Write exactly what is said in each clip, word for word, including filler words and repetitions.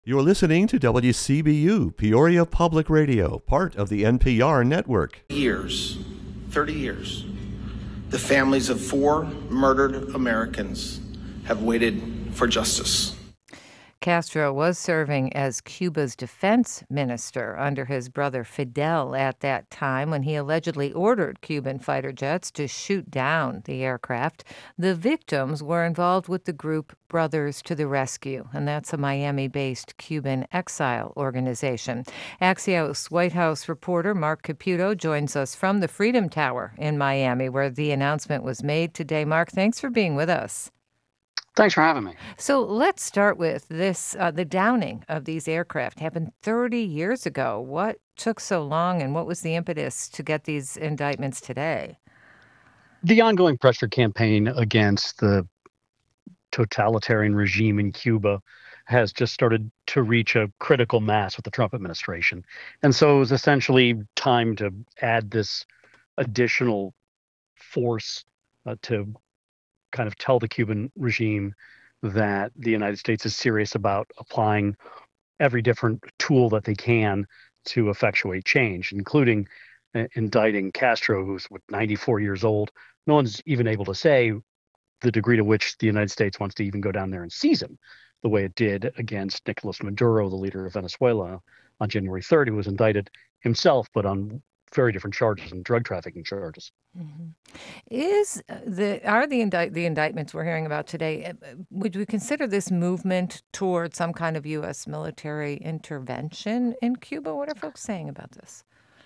You're listening to W C B U, Peoria Public Radio, part of the N P R network. Years, thirty years, the families of four murdered Americans have waited for justice. Castro was serving as Cuba's defense minister under his brother Fidel at that time when he allegedly ordered Cuban fighter jets to shoot down the aircraft. The victims were involved with the group Brothers to the Rescue, and that's a Miami-based Cuban exile organization. Axios White House reporter Mark Caputo joins us from the Freedom Tower in Miami, where the announcement was made today. Mark, thanks for being with us. Thanks for having me. So let's start with this. Uh, the downing of these aircraft happened thirty years ago. What took so long, and what was the impetus to get these indictments today? The ongoing pressure campaign against the totalitarian regime in Cuba has just started to reach a critical mass with the Trump administration. And so it was essentially time to add this additional force uh, to kind of tell the Cuban regime that the United States is serious about applying every different tool that they can to effectuate change, including uh, indicting Castro, who's what, ninety-four years old. No one's even able to say the degree to which the United States wants to even go down there and seize him, the way it did against Nicolas Maduro, the leader of Venezuela, on January third, who was indicted himself, but on very different charges and drug trafficking charges. Mm-hmm. Is the are the indict the indictments we're hearing about today? Would we consider this movement toward some kind of U S military intervention in Cuba? What are folks saying about this?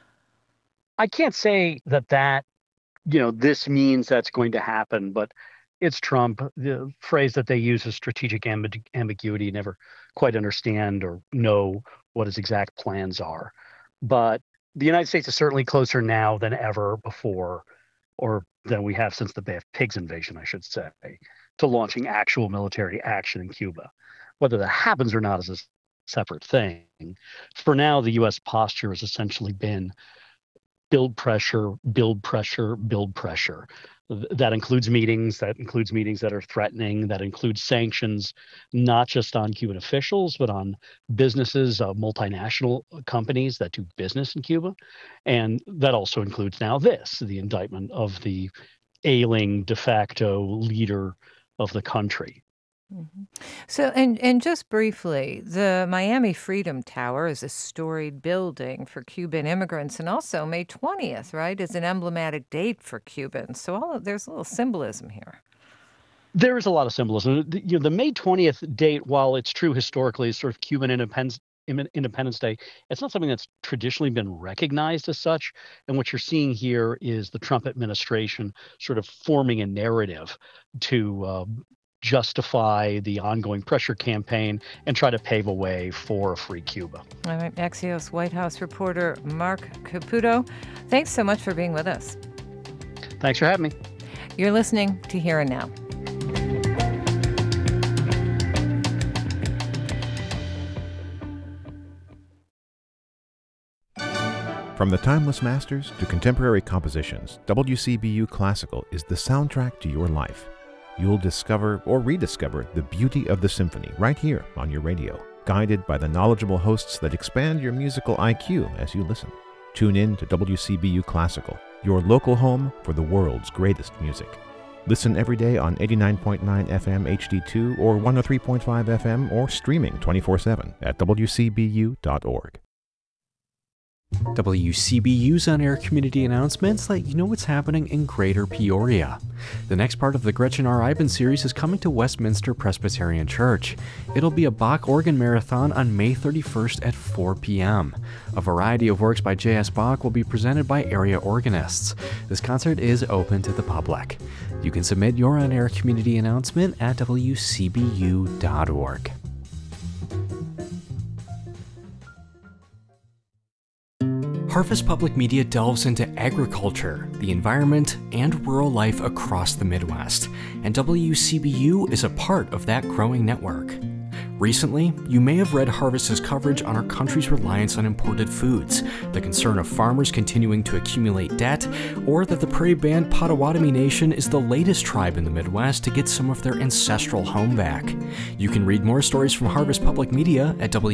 I can't say that that you know this means that's going to happen, but it's Trump. The phrase that they use is strategic amb- ambiguity. You never quite understand or know what his exact plans are, but the United States is certainly closer now than ever before, or than we have since the Bay of Pigs invasion, I should say, to launching actual military action in Cuba. Whether that happens or not is a separate thing. For now, the U S posture has essentially been build pressure, build pressure, build pressure. That includes meetings, that includes meetings that are threatening, that includes sanctions, not just on Cuban officials, but on businesses, uh, multinational companies that do business in Cuba. And that also includes now this, the indictment of the ailing de facto leader of the country. Mm-hmm. So, and and just briefly, the Miami Freedom Tower is a storied building for Cuban immigrants, and also May twentieth, right, is an emblematic date for Cubans. So all of, there's a little symbolism here. There is a lot of symbolism. The, you know, the May twentieth date, while it's true historically, is sort of Cuban independence Independence Day, it's not something that's traditionally been recognized as such. And what you're seeing here is the Trump administration sort of forming a narrative to uh, justify the ongoing pressure campaign and try to pave a way for a free Cuba. All right, Axios White House reporter Mark Caputo, thanks so much for being with us. Thanks for having me. You're listening to Here and Now. From the timeless masters to contemporary compositions, W C B U Classical is the soundtrack to your life. You'll discover or rediscover the beauty of the symphony right here on your radio, guided by the knowledgeable hosts that expand your musical I Q as you listen. Tune in to W C B U Classical, your local home for the world's greatest music. Listen every day on eighty-nine point nine F M H D two or one oh three point five F M or streaming twenty-four seven at W C B U dot org. W C B U's on-air community announcements let you know what's happening in Greater Peoria. The next part of the Gretchen R. Iben series is coming to Westminster Presbyterian Church. It'll be a Bach organ marathon on May thirty-first at four p.m. A variety of works by J S. Bach will be presented by area organists. This concert is open to the public. You can submit your on-air community announcement at W C B U dot org. Harvest Public Media delves into agriculture, the environment, and rural life across the Midwest, and W C B U is a part of that growing network. Recently, you may have read Harvest's coverage on our country's reliance on imported foods, the concern of farmers continuing to accumulate debt, or that the prairie-band Potawatomi Nation is the latest tribe in the Midwest to get some of their ancestral home back. You can read more stories from Harvest Public Media at W